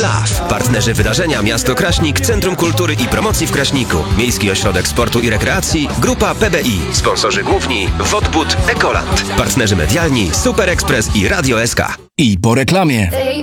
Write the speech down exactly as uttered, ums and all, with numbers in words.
Love. Partnerzy wydarzenia Miasto Kraśnik, Centrum Kultury i Promocji w Kraśniku, Miejski Ośrodek Sportu i Rekreacji, Grupa P B I. Sponsorzy główni Wodbud, Ekoland. Partnerzy medialni Super Express i Radio S K. I po reklamie.